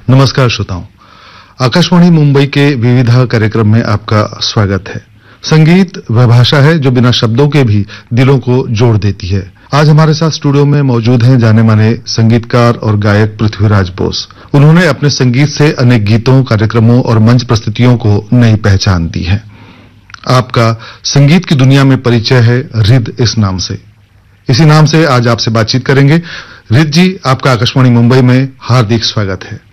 नमस्कार श्रोताओं, आकाशवाणी मुंबई के विविधा कार्यक्रम में आपका स्वागत है। संगीत वह भाषा है जो बिना शब्दों के भी दिलों को जोड़ देती है। आज हमारे साथ स्टूडियो में मौजूद हैं जाने माने संगीतकार और गायक पृथ्वीराज बोस। उन्होंने अपने संगीत से अनेक गीतों, कार्यक्रमों और मंच प्रस्तुतियों को नई पहचान दी है। आपका संगीत की दुनिया में परिचय है रिद इस नाम से। इसी नाम से आज आपसे बातचीत करेंगे। रिद जी, आपका आकाशवाणी मुंबई में हार्दिक स्वागत है।